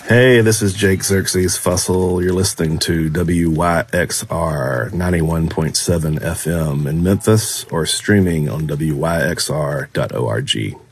Hey, this is Jake Xerxes Fussell. You're listening to WYXR 91.7 FM in Memphis or streaming on WYXR.org.